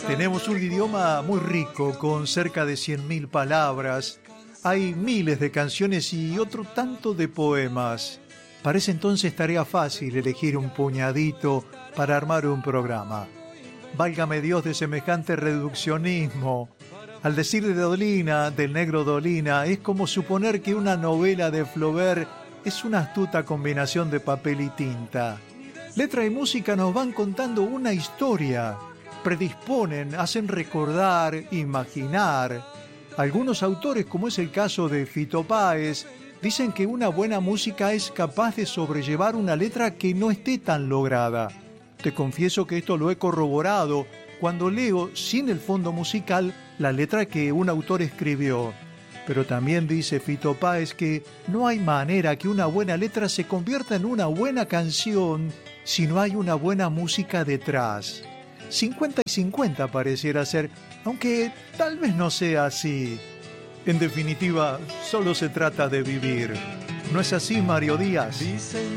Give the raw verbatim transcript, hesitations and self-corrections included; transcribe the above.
Tenemos un idioma muy rico, con cerca de cien mil palabras. Hay miles de canciones y otro tanto de poemas. Parece entonces tarea fácil elegir un puñadito para armar un programa. Válgame Dios de semejante reduccionismo. Al decir de Dolina, del negro Dolina, es como suponer que una novela de Flaubert es una astuta combinación de papel y tinta. Letra y música nos van contando una historia, predisponen, hacen recordar, imaginar. Algunos autores, como es el caso de Fito Páez, dicen que una buena música es capaz de sobrellevar una letra que no esté tan lograda. Te confieso que esto lo he corroborado cuando leo, sin el fondo musical, la letra que un autor escribió. Pero también dice Fito Páez que no hay manera que una buena letra se convierta en una buena canción si no hay una buena música detrás. cincuenta y cincuenta pareciera ser, aunque tal vez no sea así. En definitiva, solo se trata de vivir. ¿No es así, Mario Díaz?